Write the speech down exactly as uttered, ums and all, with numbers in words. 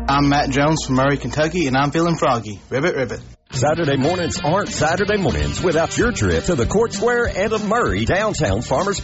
I'm Matt Jones from Murray, Kentucky, and I'm feeling froggy. Ribbit, ribbit. Saturday mornings aren't Saturday mornings without your trip to the Court Square and of Murray Downtown Farmers